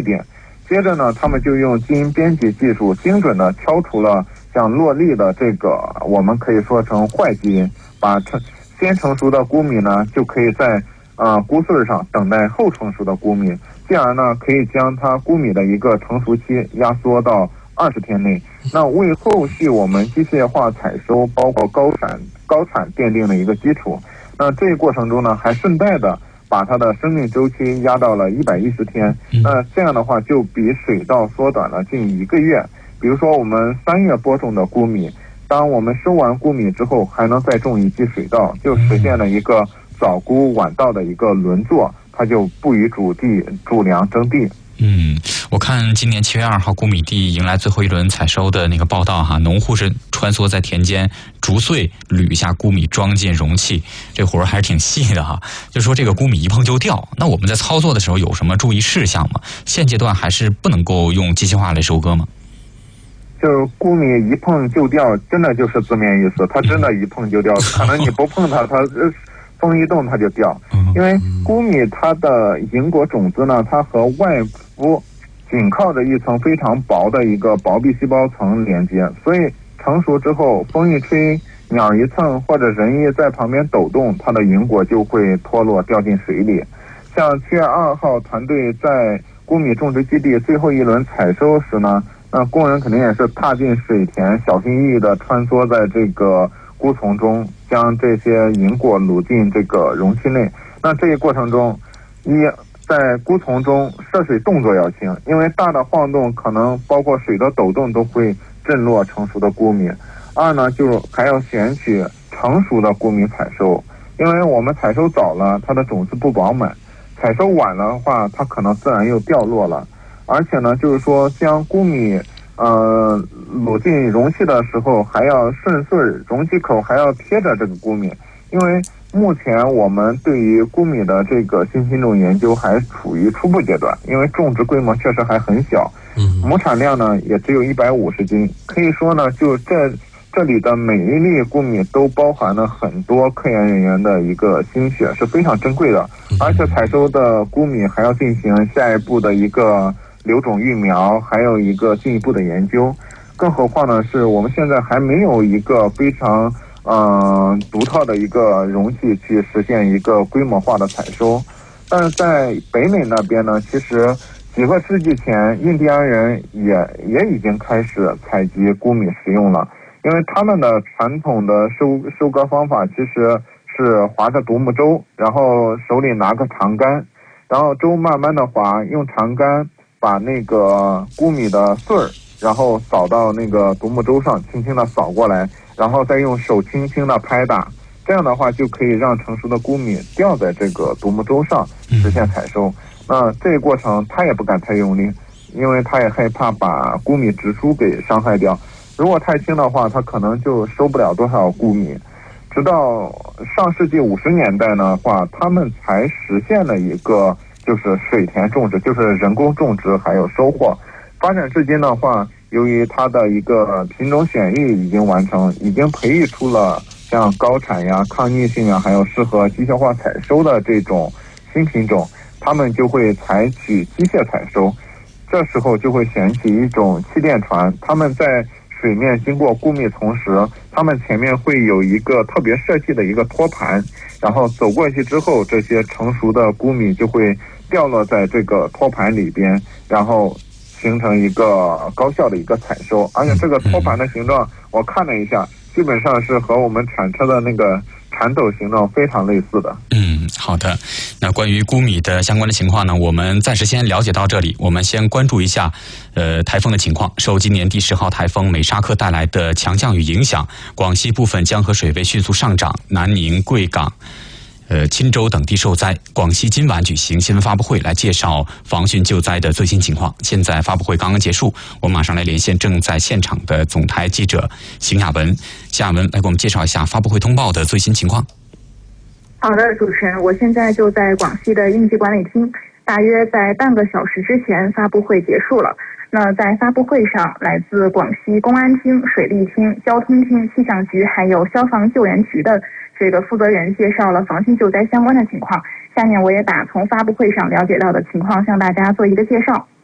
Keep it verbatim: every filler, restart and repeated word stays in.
变。接着呢，他们就用基因编辑技术精准的敲除了像洛丽的这个我们可以说成坏基因，把成先成熟的钴米呢就可以在呃钴穗上等待后成熟的钴米，进而呢可以将它钴米的一个成熟期压缩到二十天内，那为后续我们机械化采收包括高产高产奠定了一个基础。那这个过程中呢，还顺带的把它的生命周期压到了一百一十天，那这样的话就比水稻缩短了近一个月。比如说我们三月播种的钴米，当我们收完钴米之后，还能再种一季水稻，就实现了一个早钴晚稻的一个轮作，它就不与主地主粮争地。 嗯，我看今年七月二号钴米地迎来最后一轮采收的那个报道哈，农户是穿梭在田间逐穗捋下钴米装进容器，这活儿还是挺细的哈。就说这个钴米一碰就掉，那我们在操作的时候有什么注意事项吗？现阶段还是不能够用机械化来收割吗？ 就是钴米一碰就掉，真的就是字面意思，它真的一碰就掉，可能你不碰它，它风一动它就掉。因为钴米它的银果种子呢，它和外部紧靠着一层非常薄的一个薄壁细胞层连接，所以成熟之后风一吹，鸟一蹭或者人一在旁边抖动，它的银果就会脱落掉进水里。像七月二号团队在钴米种植基地最后一轮采收时呢，那工人肯定也是踏进水田，小心翼翼地穿梭在这个钴丛中，将这些银果卤进这个容器内。那这一过程中，一在钴丛中涉水动作要轻，因为大的晃动可能包括水的抖动都会震落成熟的钴米。二呢，就还要选取成熟的钴米采收，因为我们采收早了，它的种子不饱满；采收晚了的话，它可能自然又掉落了。而且呢，就是说将钴米呃卤进容器的时候，还要顺穗，容器口还要贴着这个钴米，因为目前我们对于钴米的这个新品种研究还处于初步阶段，因为种植规模确实还很小，亩产量呢也只有一百五十斤，可以说呢，就这这里的每一粒钴米都包含了很多科研人员的一个心血，是非常珍贵的。而且采收的钴米还要进行下一步的一个留种育苗，还有一个进一步的研究。更何况呢，是我们现在还没有一个非常嗯、呃、独特的一个容器去实现一个规模化的采收。但是在北美那边呢，其实几个世纪前，印第安人也也已经开始采集钴米食用了，因为他们的传统的收收割方法其实是划着独木舟，然后手里拿个长杆，然后舟慢慢的划，用长杆把那个钴米的穗儿，然后扫到那个独木舟上，轻轻的扫过来，然后再用手轻轻的拍打，这样的话就可以让成熟的钴米掉在这个独木舟上实现采收。那这个过程他也不敢太用力，因为他也害怕把钴米直输给伤害掉。如果太轻的话，他可能就收不了多少钴米。直到上世纪五十年代的话，他们才实现了一个就是水田种植，就是人工种植还有收获。发展至今的话，由于它的一个品种选育已经完成，已经培育出了像高产呀、抗逆性啊，还有适合机械化采收的这种新品种，他们就会采取机械采收。这时候就会选起一种气垫船，他们在水面经过钴米丛时，他们前面会有一个特别设计的一个托盘，然后走过去之后，这些成熟的钴米就会掉落在这个托盘里边，然后形成一个高效的一个采收。而且这个托盘的形状我看了一下，基本上是和我们铲车的那个铲斗形状非常类似的。 嗯，好的。那关于钴米的相关的情况呢，我们暂时先了解到这里。我们先关注一下呃台风的情况。受今年第十号台风美沙克带来的强降雨影响，广西部分江河水位迅速上涨，南宁、贵港呃，钦州等地受灾。广西今晚举行新闻发布会，来介绍防汛救灾的最新情况。现在发布会刚刚结束，我们马上来连线正在现场的总台记者邢亚文。亚文来给我们介绍一下发布会通报的最新情况。 好的，主持人，我现在就在广西的应急管理厅，大约在半个小时之前发布会结束了。那在发布会上，来自广西公安厅、水利厅、交通厅、气象局还有消防救援局的这个负责人介绍了防汛救灾相关的情况。下面我也把从发布会上了解到的情况向大家做一个介绍。